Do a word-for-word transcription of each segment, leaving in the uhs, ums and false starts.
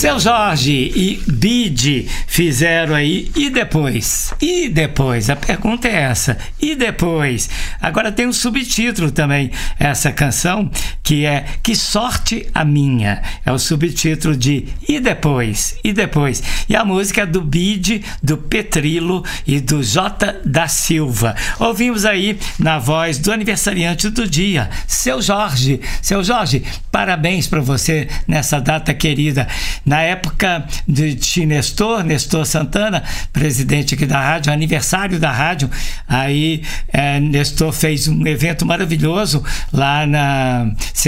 Seu Jorge e Bide fizeram aí, e depois? E depois? A pergunta é essa, e depois? Agora tem um subtítulo também, essa canção, que é Que Sorte a Minha, é o subtítulo de E Depois? E depois? E a música é do Bide, do Petrilo e do J da Silva. Ouvimos aí na voz do aniversariante do dia, Seu Jorge. Seu Jorge, parabéns para você nessa data querida. Na época de, de Nestor, Nestor Santana, presidente aqui da rádio, aniversário da rádio, aí é, Nestor fez um evento maravilhoso lá na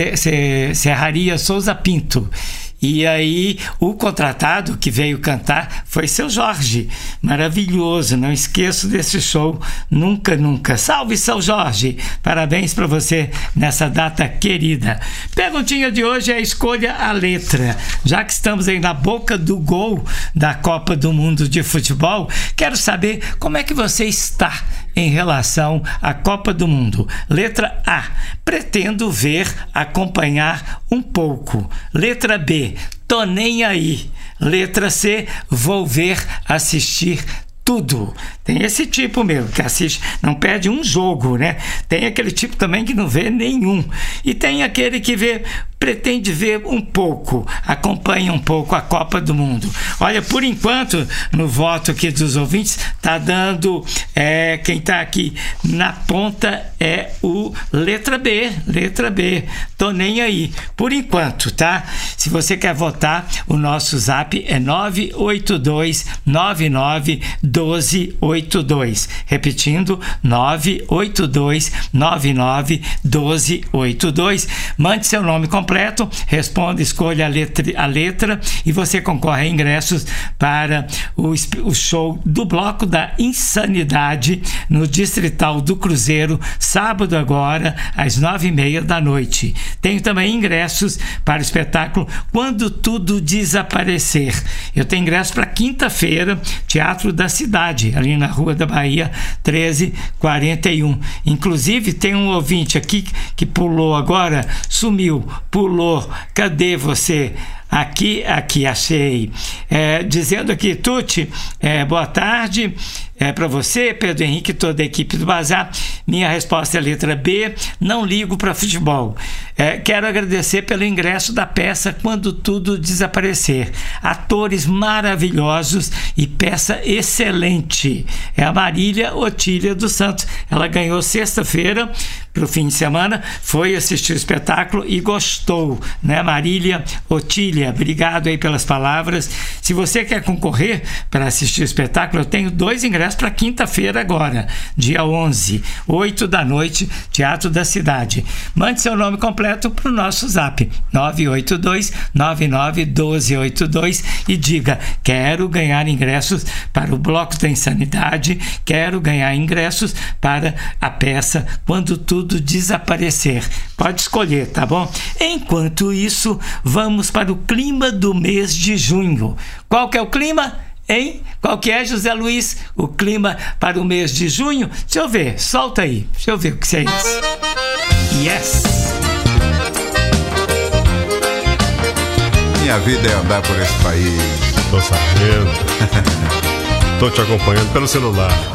Serraria Souza Pinto. E aí o contratado que veio cantar foi Seu Jorge, maravilhoso, não esqueço desse show nunca, nunca. Salve, Seu Jorge, parabéns para você nessa data querida. Perguntinha de hoje é escolha a letra. Já que estamos aí na boca do gol da Copa do Mundo de Futebol, quero saber como é que você está em relação à Copa do Mundo. Letra A, pretendo ver, acompanhar um pouco. Letra B, tô nem aí. Letra C, vou ver, assistir tudo. Tem esse tipo mesmo, que assiste, não perde um jogo, né? Tem aquele tipo também que não vê nenhum. E tem aquele que vê, pretende ver um pouco, acompanha um pouco a Copa do Mundo. Olha, por enquanto, no voto aqui dos ouvintes, tá dando, é, quem tá aqui na ponta é o letra B, letra B, tô nem aí, por enquanto, tá? Se você quer votar, o nosso zap é nove oito dois nove nove um dois oito dois, repetindo, nove oito dois nove nove um dois oito dois, mande seu nome completo, responda, escolha a letra, a letra e você concorre a ingressos para o, o show do Bloco da Insanidade no Distrital do Cruzeiro, sábado agora, às nove e meia da noite. Tenho também ingressos para o espetáculo Quando Tudo Desaparecer. Eu tenho ingresso para quinta-feira, Teatro da Cidade, ali na Rua da Bahia, treze quarenta e um. Inclusive, tem um ouvinte aqui que pulou agora, sumiu, pulou. Cadê você? Aqui, aqui, achei. É, dizendo aqui, Tuti, é, boa tarde. É para você, Pedro Henrique, toda a equipe do Bazar. Minha resposta é a letra B, não ligo para futebol. É, quero agradecer pelo ingresso da peça Quando Tudo Desaparecer. Atores maravilhosos e peça excelente. É a Marília Otília dos Santos. Ela ganhou sexta-feira para o fim de semana, foi assistir o espetáculo e gostou, né? Marília Otília, obrigado aí pelas palavras. Se você quer concorrer para assistir o espetáculo, eu tenho dois ingressos para quinta-feira agora, dia onze, oito da noite, Teatro da Cidade. Mande seu nome completo para o nosso zap, nove oito dois nove nove um dois oito dois e diga, quero ganhar ingressos para o Bloco da Insanidade, quero ganhar ingressos para a peça Quando Tudo Desaparecer. Pode escolher, tá bom? Enquanto isso, vamos para o clima do mês de junho. Qual que é o clima? Hein? Qual que é, José Luiz? O clima para o mês de junho? Deixa eu ver, solta aí. Deixa eu ver o que é isso. Yes! Minha vida é andar por esse país. Tô sabendo. Tô te acompanhando pelo celular.